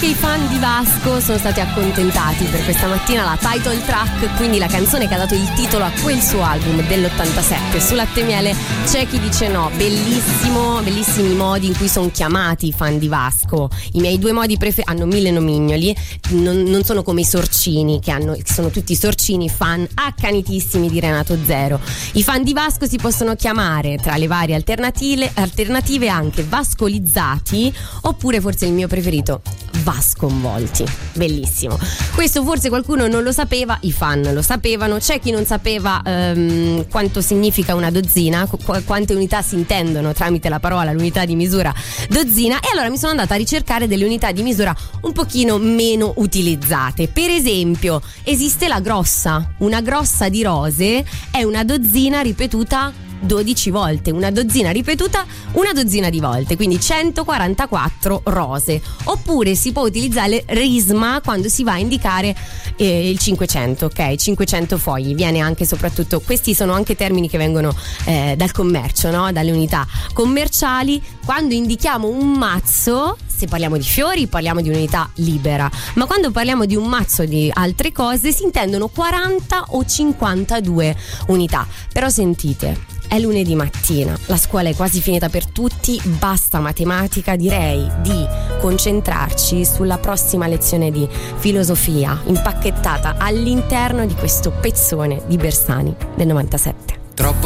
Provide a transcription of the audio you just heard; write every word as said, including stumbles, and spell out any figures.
Anche i fan di Vasco sono stati accontentati per questa mattina. La title track, quindi la canzone che ha dato il titolo a quel suo album dell'ottantasette, Su Latte e Miele c'è chi dice no. Bellissimo, bellissimi i modi in cui sono chiamati i fan di Vasco. I miei due modi preferiti, hanno mille nomignoli, non, non sono come i sorcini che hanno, che sono tutti sorcini fan accanitissimi di Renato Zero. I fan di Vasco si possono chiamare, tra le varie alternative, alternative anche vascolizzati, oppure forse il mio preferito, vasconvolti. Bellissimo. Questo forse qualcuno non lo sapeva, i fan lo sapevano, c'è chi non sapeva um, quanto significa una dozzina, qu- quante unità si intendono tramite la parola, l'unità di misura dozzina, e allora mi sono andata a ricercare delle unità di misura un pochino meno utilizzate. Per esempio, esiste la grossa. Una grossa di rose è una dozzina ripetuta dodici volte, una dozzina ripetuta una dozzina di volte, quindi centoquarantaquattro rose. Oppure si può utilizzare risma quando si va a indicare eh, il cinquecento, ok? cinquecento fogli. Viene anche, soprattutto, questi sono anche termini che vengono eh, dal commercio, no? Dalle unità commerciali. Quando indichiamo un mazzo, se parliamo di fiori parliamo di unità libera, ma quando parliamo di un mazzo di altre cose si intendono quaranta o cinquantadue unità. Però sentite, è lunedì mattina, la scuola è quasi finita per tutti, basta matematica, direi di concentrarci sulla prossima lezione di filosofia impacchettata all'interno di questo pezzone di Bersani del novantasette. Troppo